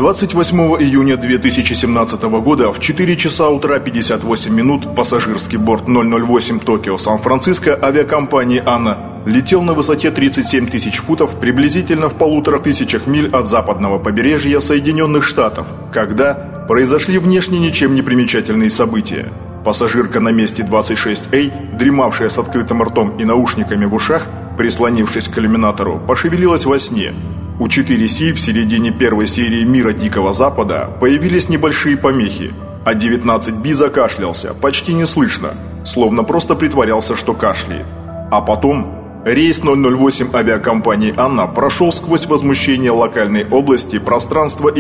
28 июня 2017 года в 4 часа утра 58 минут пассажирский борт 008 Токио Сан-Франциско авиакомпании «Анна» летел на высоте 37 тысяч футов приблизительно в 1500 миль от западного побережья Соединенных Штатов, когда произошли внешне ничем не примечательные события. Пассажирка на месте 26А, дремавшая с открытым ртом и наушниками в ушах, прислонившись к иллюминатору, пошевелилась во сне. У 4С в середине первой серии «Мира Дикого Запада» появились небольшие помехи, а 19Б закашлялся, почти неслышно, словно просто притворялся, что кашляет. А потом рейс 008 авиакомпании «Анна» прошел сквозь возмущение локальной области пространства